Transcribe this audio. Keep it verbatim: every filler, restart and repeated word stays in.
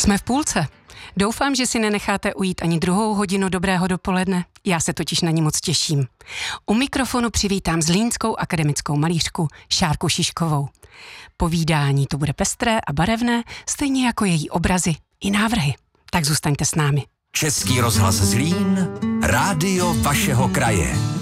Jsme v půlce. Doufám, že si nenecháte ujít ani druhou hodinu dobrého dopoledne. Já se totiž na ní moc těším. U mikrofonu přivítám zlínskou akademickou malířku Šárku Šiškovou. Povídání to bude pestré a barevné, stejně jako její obrazy i návrhy. Tak zůstaňte s námi. Český rozhlas Zlín, rádio vašeho kraje.